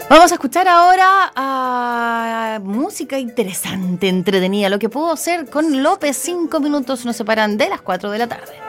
Vamos a escuchar ahora a música interesante, entretenida, lo que puedo hacer con López. 5 minutos nos separan de las 4 de la tarde.